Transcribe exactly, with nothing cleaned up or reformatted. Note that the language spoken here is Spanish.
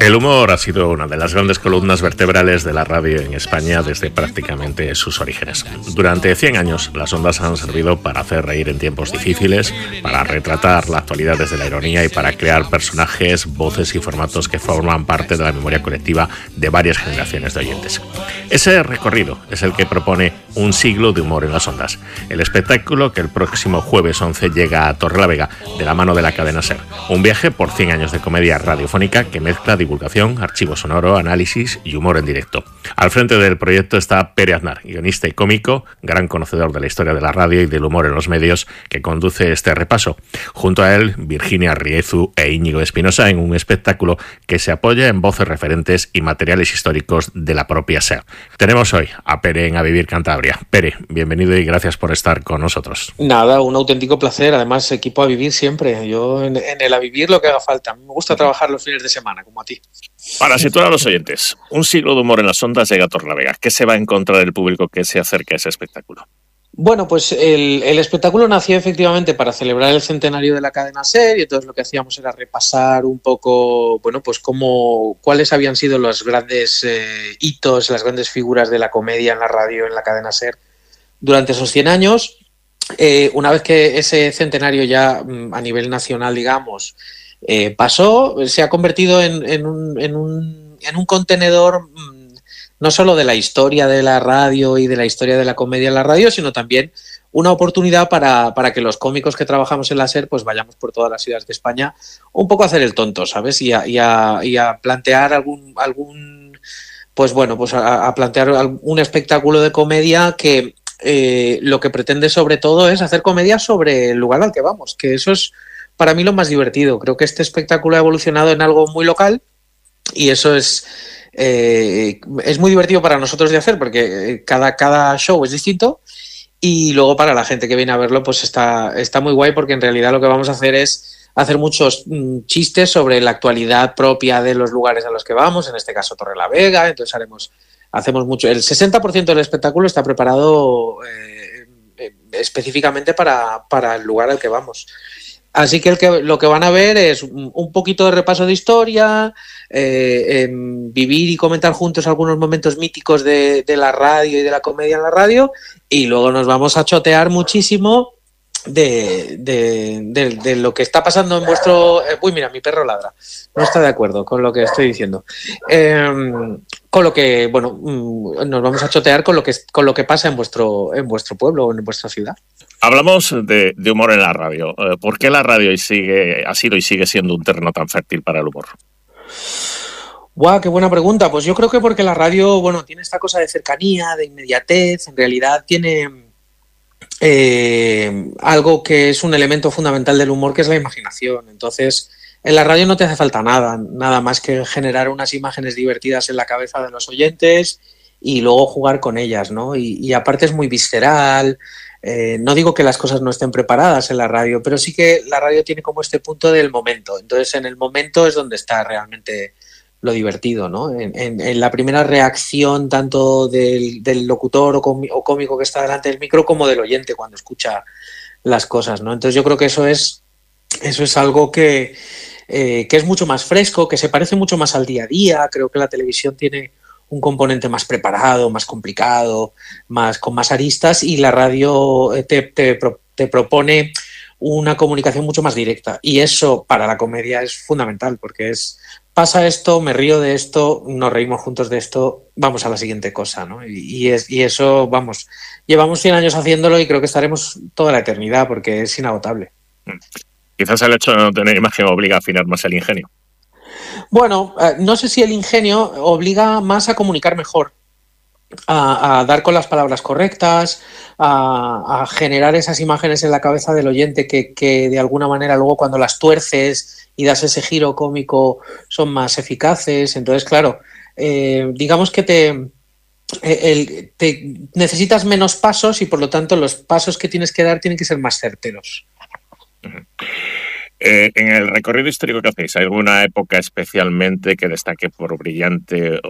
El humor ha sido una de las grandes columnas vertebrales de la radio en España desde prácticamente sus orígenes. Durante cien años, las ondas han servido para hacer reír en tiempos difíciles, para retratar la actualidad desde la ironía y para crear personajes, voces y formatos que forman parte de la memoria colectiva de varias generaciones de oyentes. Ese recorrido es el que propone Un siglo de humor en las ondas, el espectáculo que el próximo jueves once llega a Torrelavega de la mano de la cadena SER. Un viaje por cien años de comedia radiofónica que mezcla divulgación, archivo sonoro, análisis y humor en directo. Al frente del proyecto está Pere Aznar, guionista y cómico, gran conocedor de la historia de la radio y del humor en los medios, que conduce este repaso. Junto a él, Virginia Riezu e Íñigo Espinosa en un espectáculo que se apoya en voces referentes y materiales históricos de la propia SER. Tenemos hoy a Pere en A Vivir Cantabria. Pere, bienvenido y gracias por estar con nosotros. Nada, un auténtico placer. Además, equipo A Vivir siempre. Yo en, en el A Vivir lo que haga falta. A mí me gusta trabajar los fines de semana, como a ti. Para situar a los oyentes, Un siglo de humor en las ondas llega a Torrelavega. ¿Qué se va a encontrar el público que se acerque a ese espectáculo? Bueno, pues el, el espectáculo nació efectivamente para celebrar el centenario de la cadena SER y entonces lo que hacíamos era repasar un poco, bueno, pues cómo, cuáles habían sido los grandes eh, hitos, las grandes figuras de la comedia en la radio, en la cadena SER durante esos cien años. Eh, una vez que ese centenario ya a nivel nacional, digamos, eh, pasó, se ha convertido en, en, un, en, un, en un contenedor no solo de la historia de la radio y de la historia de la comedia en la radio, sino también una oportunidad para, para que los cómicos que trabajamos en la SER pues vayamos por todas las ciudades de España un poco a hacer el tonto, ¿sabes? Y a, y a, y a plantear algún, algún pues bueno, pues a, a plantear un espectáculo de comedia que eh, lo que pretende sobre todo es hacer comedia sobre el lugar al que vamos, que eso es para mí lo más divertido. Creo que este espectáculo ha evolucionado en algo muy local y eso es... Eh, es muy divertido para nosotros de hacer porque cada, cada show es distinto y luego para la gente que viene a verlo pues está, está muy guay porque en realidad lo que vamos a hacer es hacer muchos mm, chistes sobre la actualidad propia de los lugares a los que vamos, en este caso Torrelavega, entonces haremos, hacemos mucho, el sesenta por ciento del espectáculo está preparado eh, específicamente para, para el lugar al que vamos. Así que, el que lo que van a ver es un poquito de repaso de historia, eh, eh, vivir y comentar juntos algunos momentos míticos de, de la radio y de la comedia en la radio y luego nos vamos a chotear muchísimo de, de, de, de lo que está pasando en vuestro... Eh, uy, mira, mi perro ladra. No está de acuerdo con lo que estoy diciendo. Eh, con lo que, bueno, nos vamos a chotear con lo que, con lo que pasa en vuestro, en vuestro pueblo o en vuestra ciudad. Hablamos de, de humor en la radio. ¿Por qué la radio sigue, ha sido y sigue siendo un terreno tan fértil para el humor? ¡Guau! ¡Qué buena pregunta! Pues yo creo que porque la radio, bueno, tiene esta cosa de cercanía, de inmediatez, en realidad tiene eh, algo que es un elemento fundamental del humor, que es la imaginación. Entonces, en la radio no te hace falta nada, nada más que generar unas imágenes divertidas en la cabeza de los oyentes y luego jugar con ellas, ¿no? Y, y aparte es muy visceral. Eh, no digo que las cosas no estén preparadas en la radio, pero sí que la radio tiene como este punto del momento. Entonces, en el momento es donde está realmente lo divertido, ¿no? En, en, en la primera reacción tanto del, del locutor o, comi- o cómico que está delante del micro como del oyente cuando escucha las cosas, ¿no? Entonces, yo creo que eso es, eso es algo que, eh, que es mucho más fresco, que se parece mucho más al día a día. Creo que la televisión tiene un componente más preparado, más complicado, más con más aristas y la radio te, te, te propone una comunicación mucho más directa y eso para la comedia es fundamental porque es pasa esto, me río de esto, nos reímos juntos de esto, vamos a la siguiente cosa, ¿no? Y, y, es, y eso, vamos, llevamos cien años haciéndolo y creo que estaremos toda la eternidad porque es inagotable. Quizás el hecho de no tener imagen obliga a afinar más el ingenio. Bueno, eh, no sé si el ingenio obliga más a comunicar mejor, a, a dar con las palabras correctas, a, a generar esas imágenes en la cabeza del oyente que, que de alguna manera luego cuando las tuerces y das ese giro cómico son más eficaces. Entonces, claro, eh, digamos que te, el, te necesitas menos pasos y por lo tanto los pasos que tienes que dar tienen que ser más certeros. Uh-huh. Eh, en el recorrido histórico que hacéis, ¿hay alguna época especialmente que destaque por brillante